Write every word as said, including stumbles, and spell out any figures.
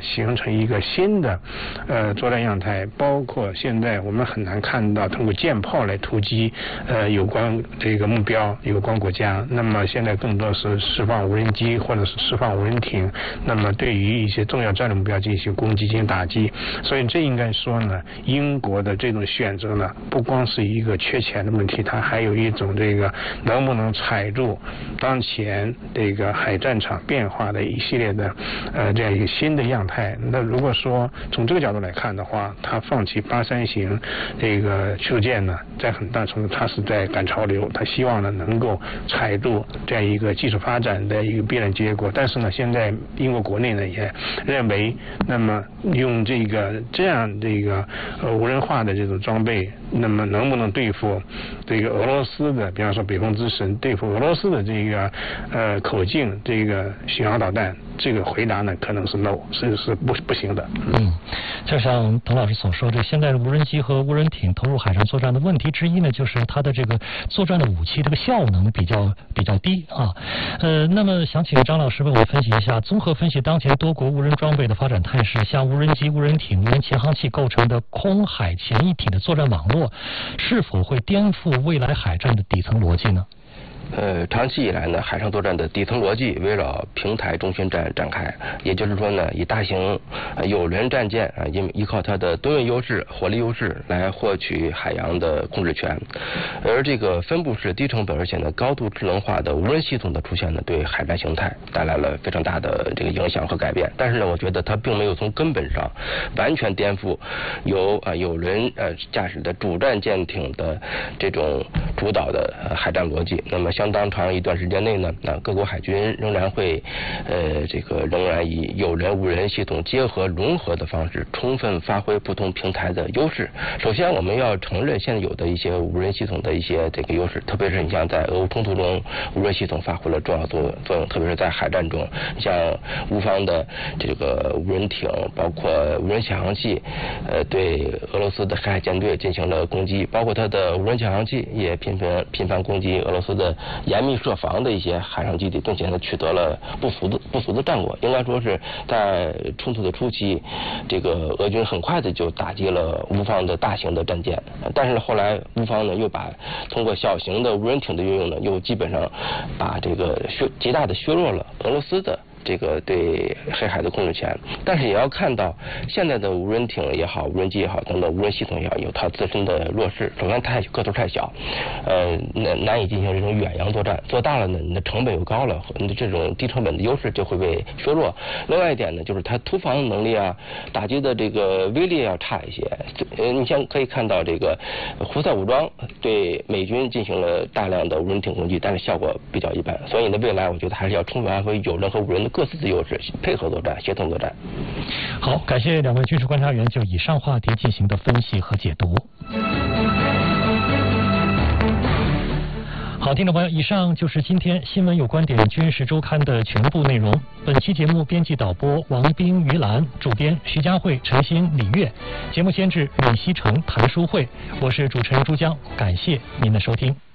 形成一个新的呃作战样态，包括现在我们很难看到通过舰炮来突击呃有关这个目标、有关国家。那么现在更多是释放无人机或者是释放无人艇，那么对于一些重要战略目标进行攻击、进行打击。所以这应该说呢，英国的这种选择呢，不光是一个缺钱的问题，它还有一种这个能不能踩住当前这个海战场变化的一系列的呃这样一个新的样态。那如果说从这个角度来看的话，它放弃八三型这个驱逐舰呢，在很大程度它是在赶潮流，它希望呢能够踩住这样一个技术发展的一个必然结果。但是呢，现在英国国内呢也认为，那么用这个这样这个呃无人化的这种装备，那么能不能对付这个俄罗斯的，比方说北风之神，对付俄罗斯的这个呃口径这个巡航导弹？这个回答呢可能是 no， 是是不不行的。 嗯，就像滕老师所说的，现在的无人机和无人艇投入海上作战的问题之一呢，就是它的这个作战的武器这个效能比较比较低啊。呃，那么想请张老师为我们分析一下，综合分析当前多国无人装备的发展态势，像无人机、无人艇、无人潜航器构成的空海潜一体的作战网络，是否会颠覆未来海战的底层逻辑呢？ 呃，长期以来呢，海上作战的底层逻辑围绕平台中心战展开，也就是说呢，以大型呃有人战舰啊，依依靠它的多运优势、火力优势来获取海洋的控制权。而这个分布式、低成本而且呢高度智能化的无人系统的出现呢，对海战形态带来了非常大的这个影响和改变。但是呢，我觉得它并没有从根本上完全颠覆由啊、呃、有人呃驾驶的主战舰艇的这种主导的、呃、海战逻辑。那么相当长一段时间内呢，那各国海军仍然会，呃，这个仍然以有人无人系统结合融合的方式，充分发挥不同平台的优势。首先，我们要承认现有的一些无人系统的一些这个优势，特别是你像在俄乌冲突中，无人系统发挥了重要作用作用，特别是在海战中，像乌方的这个无人艇，包括无人潜航器，呃，对俄罗斯的黑海舰队进行了攻击，包括它的无人潜航器也频繁频繁攻击俄罗斯的严密设防的一些海上基地，并且呢取得了不俗的不俗的战果。应该说是在冲突的初期，这个俄军很快的就打击了乌方的大型的战舰，但是后来乌方呢又把通过小型的无人艇的运用呢，又基本上把这个削极大的削弱了俄罗斯的这个对黑海的控制权。但是也要看到现在的无人艇也好，无人机也好等等无人系统也好，有它自身的弱势。首先它个头太小，呃难难以进行这种远洋作战，做大了呢你的成本又高了，你的这种低成本的优势就会被削弱。另外一点呢，就是它突防能力啊，打击的这个威力要差一些。呃你像可以看到这个胡塞武装对美军进行了大量的无人艇攻击，但是效果比较一般。所以呢，未来我觉得还是要充分发挥有人和无人的各自的优势，配合作战，协同作战。 好，感谢两位军事观察员就以上话题进行的分析和解读。好，听众朋友，以上就是今天新闻有观点军事周刊的全部内容。本期节目编辑导播王斌、于兰，主编徐佳慧、陈星、李月，节目监制冉西成、谭淑慧，我是主持人朱江，感谢您的收听。